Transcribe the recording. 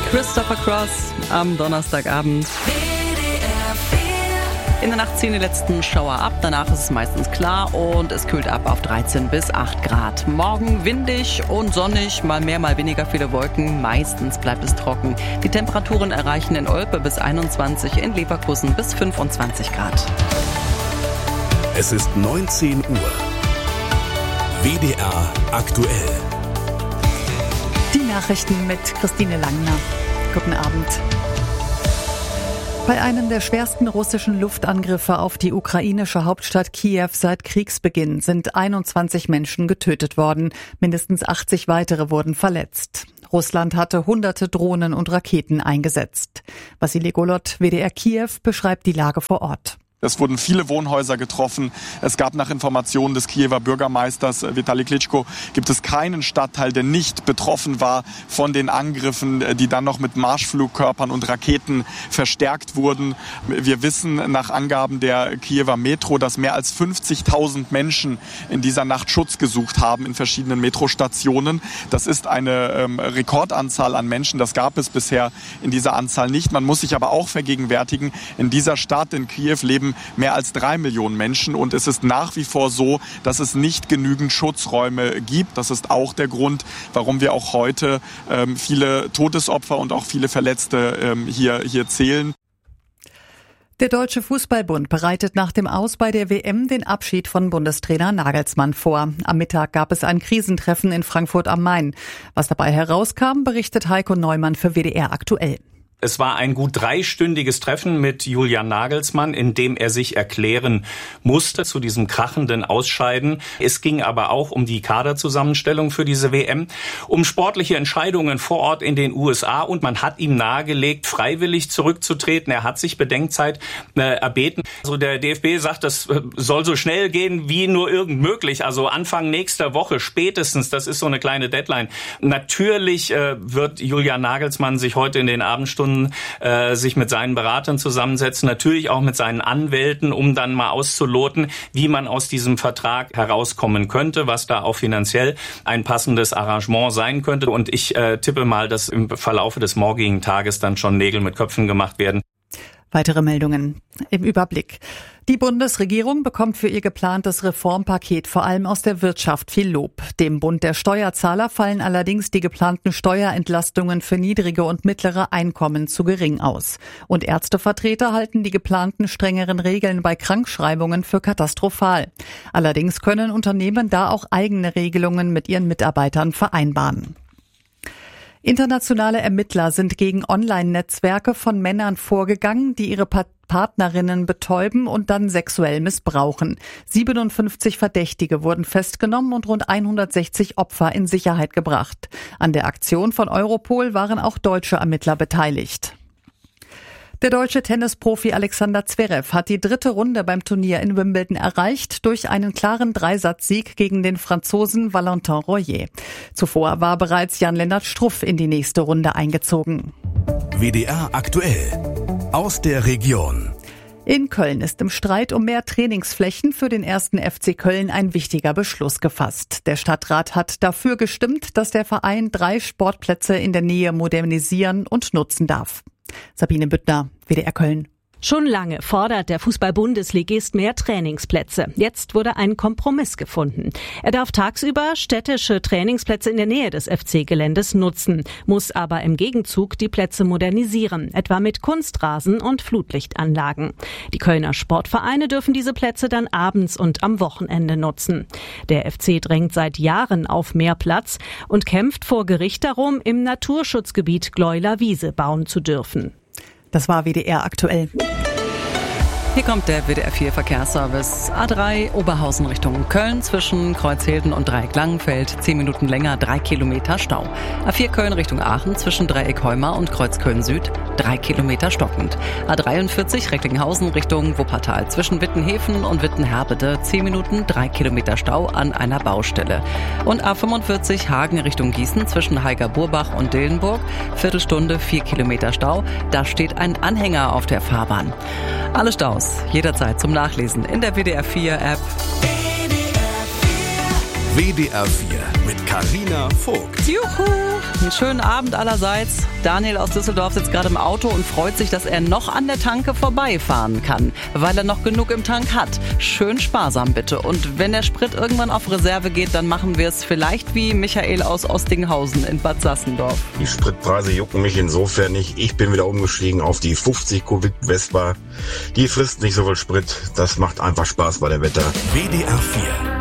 Christopher Cross am Donnerstagabend. In der Nacht ziehen die letzten Schauer ab, danach ist es meistens klar und es kühlt ab auf 13 bis 8 Grad. Morgen windig und sonnig, mal mehr, mal weniger viele Wolken, meistens bleibt es trocken. Die Temperaturen erreichen in Olpe bis 21, in Leverkusen bis 25 Grad. Es ist 19 Uhr. WDR aktuell. Die Nachrichten mit Christine Langner. Guten Abend. Bei einem der schwersten russischen Luftangriffe auf die ukrainische Hauptstadt Kiew seit Kriegsbeginn sind 21 Menschen getötet worden. Mindestens 80 weitere wurden verletzt. Russland hatte hunderte Drohnen und Raketen eingesetzt. Wassili Golod, WDR Kiew, beschreibt die Lage vor Ort. Es wurden viele Wohnhäuser getroffen. Es gab nach Informationen des Kiewer Bürgermeisters Vitali Klitschko, gibt es keinen Stadtteil, der nicht betroffen war von den Angriffen, die dann noch mit Marschflugkörpern und Raketen verstärkt wurden. Wir wissen nach Angaben der Kiewer Metro, dass mehr als 50.000 Menschen in dieser Nacht Schutz gesucht haben in verschiedenen Metrostationen. Das ist eine Rekordanzahl an Menschen. Das gab es bisher in dieser Anzahl nicht. Man muss sich aber auch vergegenwärtigen, in dieser Stadt in Kiew leben mehr als 3 Millionen Menschen und es ist nach wie vor so, dass es nicht genügend Schutzräume gibt. Das ist auch der Grund, warum wir auch heute viele Todesopfer und auch viele Verletzte hier zählen. Der Deutsche Fußballbund bereitet nach dem Aus bei der WM den Abschied von Bundestrainer Nagelsmann vor. Am Mittag gab es ein Krisentreffen in Frankfurt am Main. Was dabei herauskam, berichtet Heiko Neumann für WDR aktuell. Es war ein gut 3-stündiges Treffen mit Julian Nagelsmann, in dem er sich erklären musste zu diesem krachenden Ausscheiden. Es ging aber auch um die Kaderzusammenstellung für diese WM, um sportliche Entscheidungen vor Ort in den USA und man hat ihm nahegelegt, freiwillig zurückzutreten. Er hat sich Bedenkzeit erbeten. Also der DFB sagt, das soll so schnell gehen wie nur irgend möglich. Also Anfang nächster Woche spätestens, das ist so eine kleine Deadline. Natürlich wird Julian Nagelsmann sich heute in den Abendstunden sich mit seinen Beratern zusammensetzen, natürlich auch mit seinen Anwälten, um dann mal auszuloten, wie man aus diesem Vertrag herauskommen könnte, was da auch finanziell ein passendes Arrangement sein könnte. Und ich tippe mal, dass im Verlaufe des morgigen Tages dann schon Nägel mit Köpfen gemacht werden. Weitere Meldungen im Überblick. Die Bundesregierung bekommt für ihr geplantes Reformpaket vor allem aus der Wirtschaft viel Lob. Dem Bund der Steuerzahler fallen allerdings die geplanten Steuerentlastungen für niedrige und mittlere Einkommen zu gering aus. Und Ärztevertreter halten die geplanten strengeren Regeln bei Krankschreibungen für katastrophal. Allerdings können Unternehmen da auch eigene Regelungen mit ihren Mitarbeitern vereinbaren. Internationale Ermittler sind gegen Online-Netzwerke von Männern vorgegangen, die ihre Partnerinnen betäuben und dann sexuell missbrauchen. 57 Verdächtige wurden festgenommen und rund 160 Opfer in Sicherheit gebracht. An der Aktion von Europol waren auch deutsche Ermittler beteiligt. Der deutsche Tennisprofi Alexander Zverev hat die 3. Runde beim Turnier in Wimbledon erreicht durch einen klaren Dreisatzsieg gegen den Franzosen Valentin Royer. Zuvor war bereits Jan-Lennart Struff in die nächste Runde eingezogen. WDR aktuell aus der Region. In Köln ist im Streit um mehr Trainingsflächen für den 1. FC Köln ein wichtiger Beschluss gefasst. Der Stadtrat hat dafür gestimmt, dass der Verein 3 Sportplätze in der Nähe modernisieren und nutzen darf. Sabine Büttner, WDR Köln. Schon lange fordert der Fußball-Bundesligist mehr Trainingsplätze. Jetzt wurde ein Kompromiss gefunden. Er darf tagsüber städtische Trainingsplätze in der Nähe des FC-Geländes nutzen, muss aber im Gegenzug die Plätze modernisieren, etwa mit Kunstrasen und Flutlichtanlagen. Die Kölner Sportvereine dürfen diese Plätze dann abends und am Wochenende nutzen. Der FC drängt seit Jahren auf mehr Platz und kämpft vor Gericht darum, im Naturschutzgebiet Gleuler Wiese bauen zu dürfen. Das war WDR aktuell. Hier kommt der WDR 4 Verkehrsservice. A3 Oberhausen Richtung Köln zwischen Kreuzhilden und Dreieck-Langenfeld. 10 Minuten länger, 3 Kilometer Stau. A4 Köln Richtung Aachen zwischen Dreieck-Heumar und Kreuzköln Süd. 3 Kilometer stockend. A43 Recklinghausen Richtung Wuppertal zwischen Wittenhäfen und Wittenherbede. 10 Minuten, 3 Kilometer Stau an einer Baustelle. Und A45 Hagen Richtung Gießen zwischen Heiger-Burbach und Dillenburg. Viertelstunde, 4 Kilometer Stau. Da steht ein Anhänger auf der Fahrbahn. Alle Staus jederzeit zum Nachlesen in der WDR 4 App. WDR 4 mit Carina Vogt. Juhu! Einen schönen Abend allerseits. Daniel aus Düsseldorf sitzt gerade im Auto und freut sich, dass er noch an der Tanke vorbeifahren kann, weil er noch genug im Tank hat. Schön sparsam bitte. Und wenn der Sprit irgendwann auf Reserve geht, dann machen wir es vielleicht wie Michael aus Ostinghausen in Bad Sassendorf. Die Spritpreise jucken mich insofern nicht. Ich bin wieder umgestiegen auf die 50 Kubik Vespa. Die frisst nicht so viel Sprit. Das macht einfach Spaß bei dem Wetter. WDR 4